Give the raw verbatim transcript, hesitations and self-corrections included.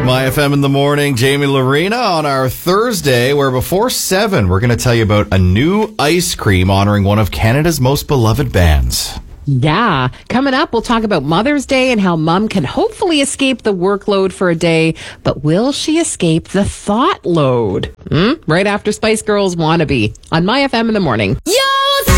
My F M in the morning, Jamie Lorena on our Thursday, where before seven, we're going to tell you about a new ice cream honoring one of Canada's most beloved bands. Yeah. Coming up, we'll talk about Mother's Day and how mom can hopefully escape the workload for a day. But will she escape the thought load? Hmm? Right after Spice Girls Wannabe on My F M in the morning. Yeah!